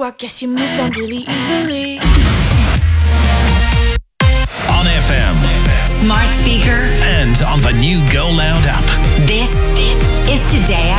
I guess you moved on really easily. On FM, smart speaker, and on the new Go Loud app. This is Today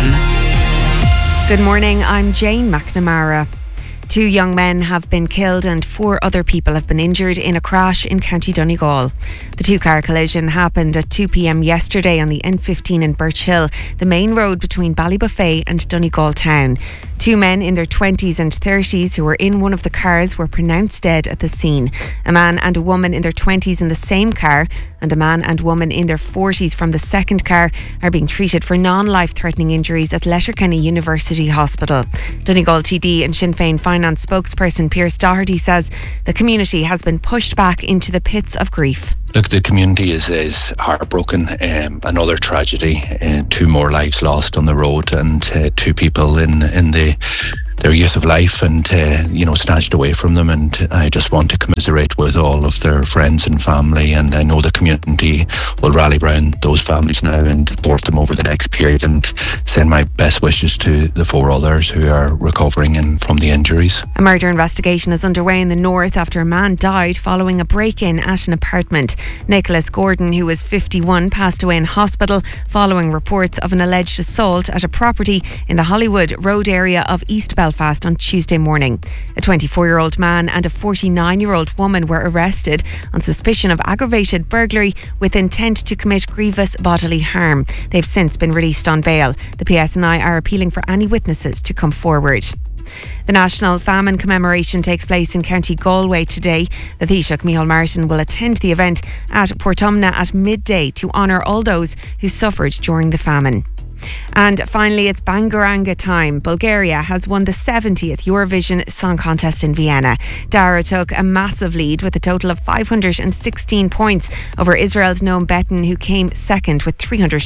FM. Good morning, I'm Jane McNamara. 2 young men have been killed and 4 other people have been injured in a crash in County Donegal. The 2-car collision happened at 2 p.m. yesterday on the N15 in Birch Hill, the main road between Ballybuffet and Donegal town. 2 men in their 20s and 30s who were in one of the cars were pronounced dead at the scene. A man and a woman in their 20s in the same car and a man and woman in their 40s from the second car are being treated for non-life-threatening injuries at Letterkenny University Hospital. Donegal TD and Sinn Féin Finance spokesperson Pierce Doherty says the community has been pushed back into the pits of grief. Look, the community is heartbroken. Another tragedy, 2 more lives lost on the road, and 2 people in their youth of life and snatched away from them. And I just want to commiserate with all of their friends and family, and I know the community will rally around those families now and support them over the next period, and send my best wishes to the 4 others who are recovering from the injuries. A murder investigation is underway in the north after a man died following a break-in at an apartment. Nicholas Gordon, who was 51, passed away in hospital following reports of an alleged assault at a property in the Hollywood Road area of East Belfast on Tuesday morning. A 24-year-old man and a 49-year-old woman were arrested on suspicion of aggravated burglary with intent to commit grievous bodily harm. They've since been released on bail. The PSNI are appealing for any witnesses to come forward. The National Famine Commemoration takes place in County Galway today. The Taoiseach Micheál Martin will attend the event at Portumna at midday to honour all those who suffered during the famine. And finally, it's Bangaranga time. Bulgaria has won the 70th Eurovision Song Contest in Vienna. Dara took a massive lead with a total of 516 points over Israel's Noam Betten, who came second with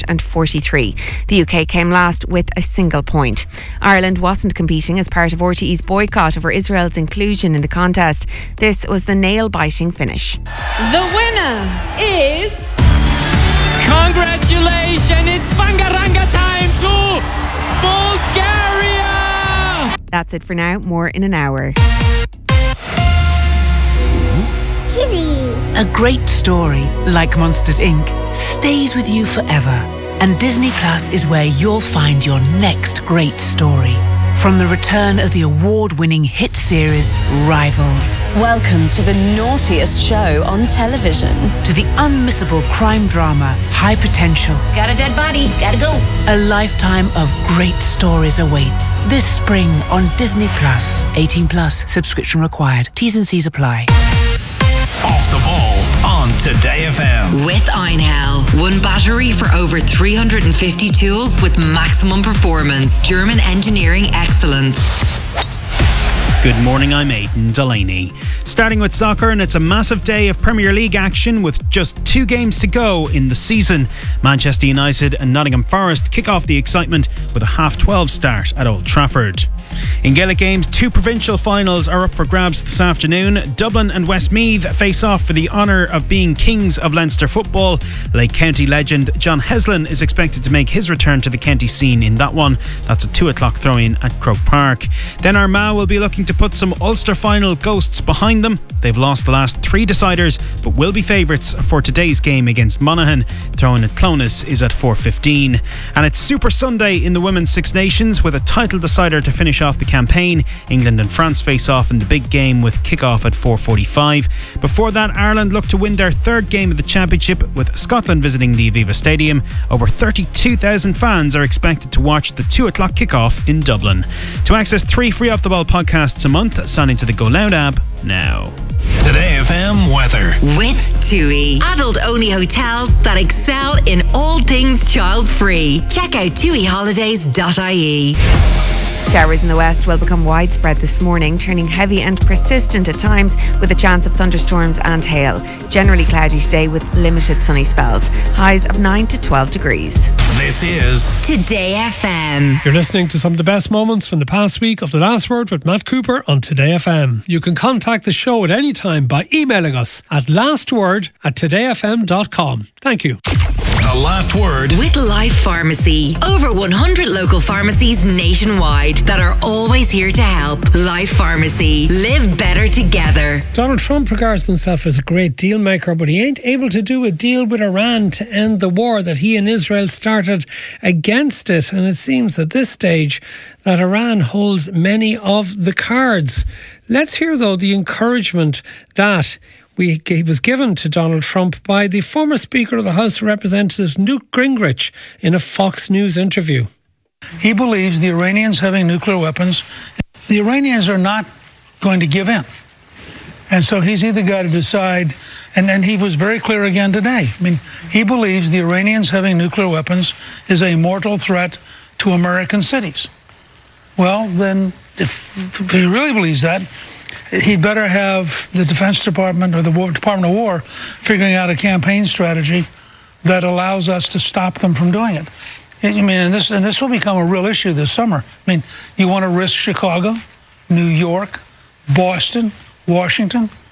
343. The UK came last with a single point. Ireland wasn't competing as part of RTE's boycott over Israel's inclusion in the contest. This was the nail-biting finish. The winner is... Congratulations, it's Bangaranga time to Bulgaria! That's it for now. More in an hour. Kitty. A great story, like Monsters Inc., stays with you forever. And Disney Plus is where you'll find your next great story. From the return of the award-winning hit series Rivals. Welcome to the naughtiest show on television. To the unmissable crime drama High Potential. Got a dead body. Gotta go. A lifetime of great stories awaits this spring on Disney Plus. 18 plus. Subscription required. T's and C's apply. Off the ball on Today FM. With Einhell. One battery for over 350 tools with maximum performance. German engineering excellence. Good morning, I'm Aidan Delaney. Starting with soccer, and it's a massive day of Premier League action with just 2 games to go in the season. Manchester United and Nottingham Forest kick off the excitement with a 12:30 start at Old Trafford. In Gaelic games, 2 provincial finals are up for grabs this afternoon. Dublin and Westmeath face off for the honour of being kings of Leinster football. Lake County legend John Heslin is expected to make his return to the county scene in that one. That's a 2:00 throw-in at Croke Park. Then Armagh will be looking to put some Ulster final ghosts behind them. They've lost the last 3 deciders, but will be favourites for today's game against Monaghan. Throw-in at Clones is at 4:15. And it's Super Sunday in the Women's Six Nations with a title decider to finish off the campaign. England and France face off in the big game with kick-off at 4:45. Before that, Ireland look to win their 3rd game of the championship with Scotland visiting the Aviva Stadium. Over 32,000 fans are expected to watch the 2:00 kick-off in Dublin. To access 3 free Off the Ball podcasts a month, sign into the Go Loud app now. Today FM weather. With TUI. Adult-only hotels that excel in all things child-free. Check out tuiholidays.ie. Showers in the west will become widespread this morning, turning heavy and persistent at times with a chance of thunderstorms and hail. Generally cloudy today with limited sunny spells. Highs of 9 to 12 degrees. This is Today FM. You're listening to some of the best moments from the past week of The Last Word with Matt Cooper on Today FM. You can contact the show at any time by emailing us at lastword@todayfm.com. Thank you. the last word with Life Pharmacy. Over 100 local pharmacies nationwide that are always here to help. Life Pharmacy. Live better together. Donald Trump regards himself as a great deal maker, but he ain't able to do a deal with Iran to end the war that he and Israel started against it. And it seems at this stage that Iran holds many of the cards. Let's hear, though, the encouragement that he was given to Donald Trump by the former Speaker of the House of Representatives, Newt Gingrich, in a Fox News interview. He believes the Iranians having nuclear weapons, the Iranians are not going to give in. And so he's either got to decide, and he was very clear again today. I mean, he believes the Iranians having nuclear weapons is a mortal threat to American cities. Well, then, if he really believes that, he'd better have the Defense Department or the Department of War figuring out a campaign strategy that allows us to stop them from doing it. I mean, and this will become a real issue this summer. I mean, you want to risk Chicago, New York, Boston, Washington,